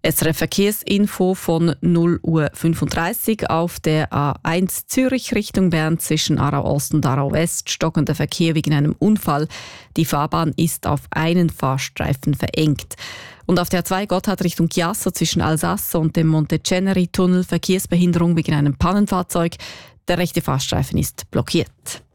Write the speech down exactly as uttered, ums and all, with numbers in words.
S R F Verkehrsinfo von null Uhr fünfunddreißig auf der A eins Zürich Richtung Bern zwischen Aarau Ost und Aarau West stockender Verkehr wegen einem Unfall. Die Fahrbahn ist auf einen Fahrstreifen verengt. Und auf der A zwei Gotthard Richtung Chiasso zwischen Alsace und dem Monteceneri-Tunnel Verkehrsbehinderung wegen einem Pannenfahrzeug. Der rechte Fahrstreifen ist blockiert.